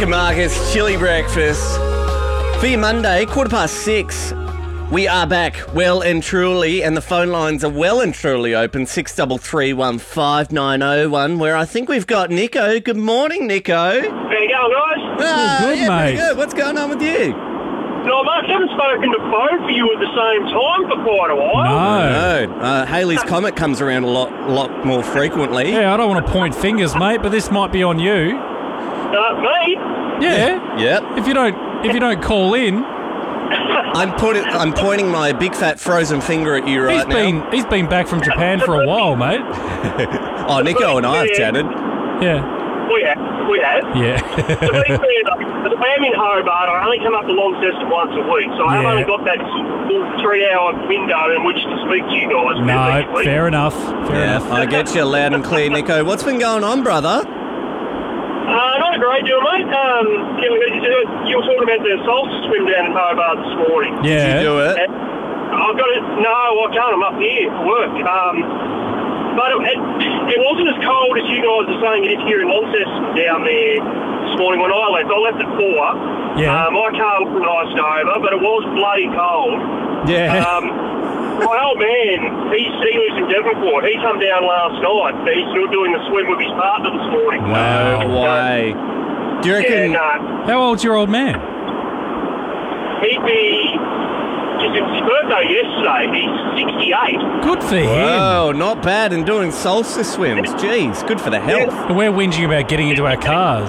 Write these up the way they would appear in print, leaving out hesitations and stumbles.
and Marcus, Chili Breakfast. For your Monday, 6:15. We are back well and truly, and the phone lines are well and truly open, 63315901, where I think we've got Nico. Good morning, Nico. How you going, guys? Good, yeah, mate. pretty good. What's going on with you? Not much. I haven't spoken to both of you at the same time for quite a while. No. Haley's Comet comes around a lot more frequently. Yeah, I don't want to point fingers, mate, but this might be on you. Me? Yeah. Yep. If you don't call in, I'm pointing my big fat frozen finger at you right now. he's been back from Japan for a while, mate. Oh, Nico and I have chatted. Yeah. We have. Yeah. To be fair, though, I am in Hobart. I only come up to Launceston once a week, so I have Yeah. only got that full 3-hour window in which to speak to you guys. No, realistically. fair enough. Fair Yeah, enough. I get you loud and clear, Nico. What's been going on, brother? Not a great deal, mate. You were talking about the solstice swim down in Hobart this morning. Yeah. You do it. And I've got it. No, I can't. I'm up here for work. But it wasn't as cold as you guys are saying it is here in Launceston down there this morning when I left. I left at 4. Yeah. My car wasn't iced over, but it was bloody cold. Yeah. My old man, he lives in Devonport. He come down last night. He's still doing the swim with his partner this morning. Wow. No way. Do you Yeah, reckon... How old's your old man? he'd be... It's his birthday yesterday. He's 68. Good for him. Whoa, not bad in doing solstice swims. Jeez, good for the health. And we're whinging about getting into our cars.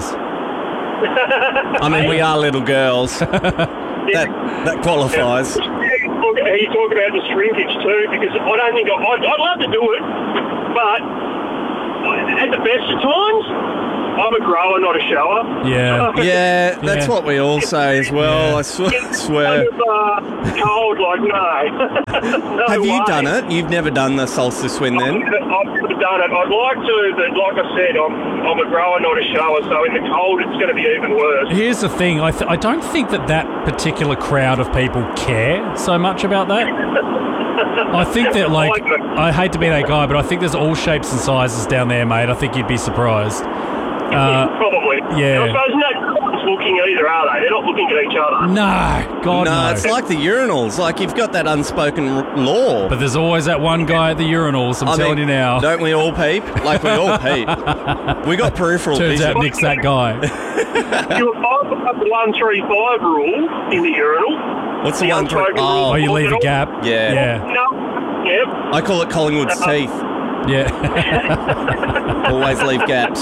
I mean, we are little girls. That qualifies. He's talking about the shrinkage too, because I don't think I'd love to do it, but at the best of times, I'm a grower, not a shower. Yeah. Yeah, that's Yeah. what we all say as well, Yeah. I swear. Cold, like, no. No Have you way. done it? You've never done the solstice swim then? I've never done it. I'd like to, but like I said, I'm a grower, not a shower, so in the cold it's going to be even worse. Here's the thing. I don't think that particular crowd of people care so much about that. I think that, like, I hate to be that guy, but I think there's all shapes and sizes down there, mate. I think you'd be surprised. Probably. yeah. I suppose no one's looking either, are they? They're not looking at each other. No, God, no. No, it's like the urinals. Like, you've got that unspoken law. But there's always that one guy at the urinals, I'm telling you now. Don't we all peep? Like, we all peep. We got peripheral Turns vision. out Nick's that guy. You were following the 135 rule in the urinal. What's the The one? unspoken Oh, Oh, you leave a gap. Yeah. Yeah. No. Yep. I call it Collingwood's teeth. Yeah. Always leave gaps.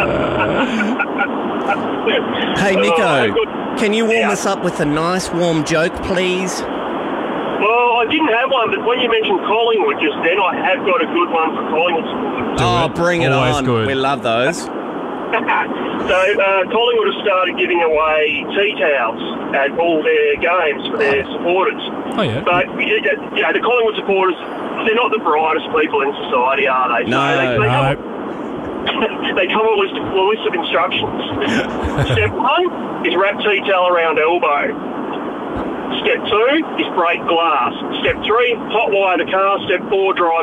Hey, Nico, can you warm us up with a nice warm joke, please? Well, I didn't have one, but when you mentioned Collingwood just then, I have got a good one for Collingwood supporters. Oh, bring it Always on. good. We love those. So, Collingwood have started giving away tea towels at all their games for their supporters. Oh, yeah. But, the Collingwood supporters, they're not the brightest people in society, are they? No, They come with a list of instructions. Step 1 is wrap tea towel around elbow. Step 2 is break glass. Step 3, hot wire the car. Step 4, drive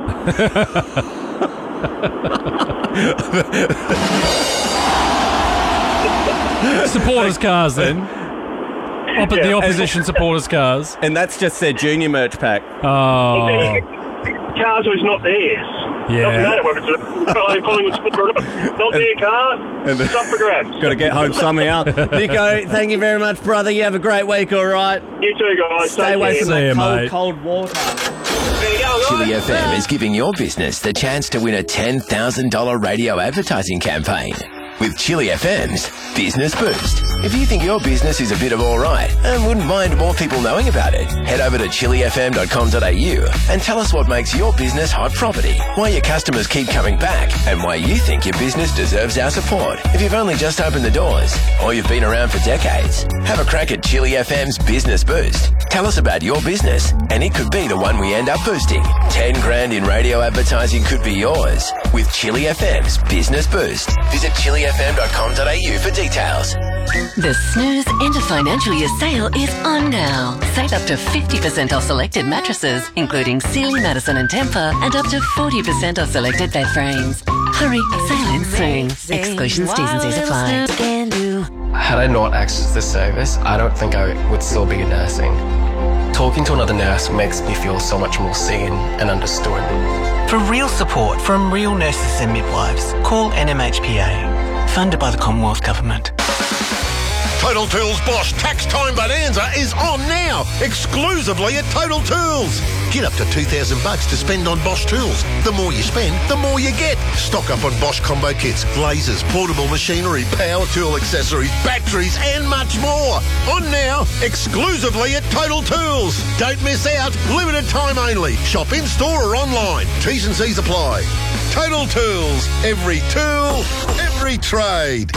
home. Supporters' cars, then. The opposition supporters' cars. And that's just their junior merch pack. Oh. Cars who's not theirs. Yeah. Doesn't matter whether it's a Collingwood supporter or not. Not their car. It's up for grabs. Got to get home somehow. Nico, thank you very much, brother. You have a great week, all right? You too, guys. Stay Take away care. from See that ya, mate. cold water. There you go, Chili guys. FM is giving your business the chance to win a $10,000 radio advertising campaign with Chili FM's Business Boost. If you think your business is a bit of all right and wouldn't mind more people knowing about it, head over to chilifm.com.au and tell us what makes your business hot property, why your customers keep coming back, and why you think your business deserves our support. If you've only just opened the doors or you've been around for decades, have a crack at Chili FM's Business Boost. Tell us about your business and it could be the one we end up boosting. 10 grand in radio advertising could be yours with Chili FM's Business Boost. Visit chilifm.com.au for details. The Snooze End of Financial Year sale is on now. Save up to 50% off selected mattresses, including Sealy, Madison and Tempur, and up to 40% off selected bed frames. Hurry, sale ends soon. Exclusions, T's and C's apply. Had I not accessed this service, I don't think I would still be nursing. Talking to another nurse makes me feel so much more seen and understood. For real support from real nurses and midwives, call NMHPA, funded by the Commonwealth Government. Total Tools Bosch Tax Time Bonanza is on now, exclusively at Total Tools. Get up to $2,000 to spend on Bosch tools. The more you spend, the more you get. Stock up on Bosch combo kits, lasers, portable machinery, power tool accessories, batteries and much more. On now, exclusively at Total Tools. Don't miss out, limited time only. Shop in store or online. T's and C's apply. Total Tools, every tool, every trade.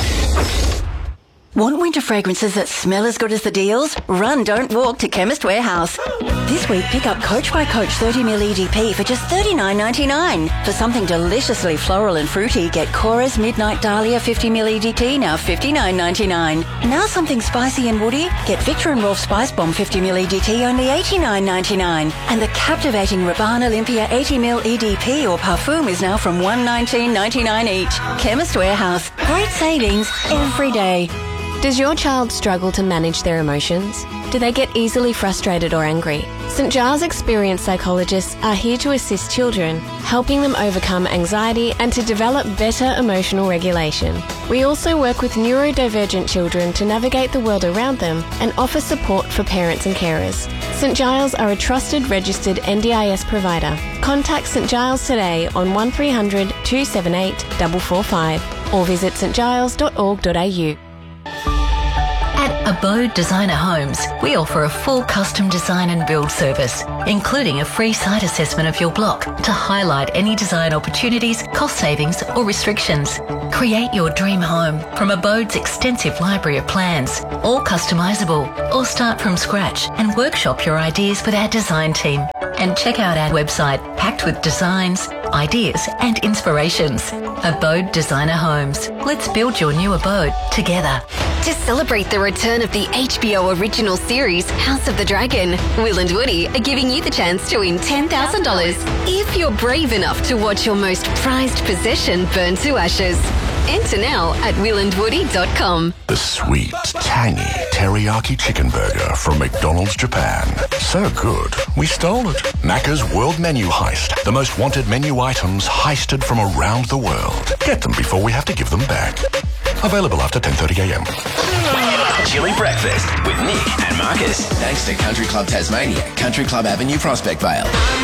Want winter fragrances that smell as good as the deals? Run, don't walk to Chemist Warehouse. This week, pick up Coach by Coach 30ml EDP for just $39.99. For something deliciously floral and fruity, get Cora's Midnight Dahlia 50ml EDP, now $59.99. Now something spicy and woody, get Victor and Rolf Spice Bomb 50ml EDT, only $89.99. And the captivating Rabanne Olympia 80ml EDP or Parfum is now from $119.99 each. Chemist Warehouse. Great savings every day. Does your child struggle to manage their emotions? Do they get easily frustrated or angry? St Giles experienced psychologists are here to assist children, helping them overcome anxiety and to develop better emotional regulation. We also work with neurodivergent children to navigate the world around them and offer support for parents and carers. St Giles are a trusted registered NDIS provider. Contact St Giles today on 1300 278 445 or visit stgiles.org.au. At Abode Designer Homes, we offer a full custom design and build service, including a free site assessment of your block to highlight any design opportunities, cost savings or restrictions. Create your dream home from Abode's extensive library of plans, all customisable, or start from scratch and workshop your ideas with our design team. And check out our website packed with designs, ideas and inspirations. Abode Designer Homes. Let's build your new abode together. To celebrate the return of the HBO original series, House of the Dragon, Will and Woody are giving you the chance to win $10,000 if you're brave enough to watch your most prized possession burn to ashes. Enter now at willandwoody.com. The sweet, tangy teriyaki chicken burger from McDonald's Japan. So good, we stole it. Macca's World Menu Heist. The most wanted menu items heisted from around the world. Get them before we have to give them back. Available after 10:30am. Chili Breakfast with Nick and Marcus. Thanks to Country Club Tasmania, Country Club Avenue, Prospect Vale.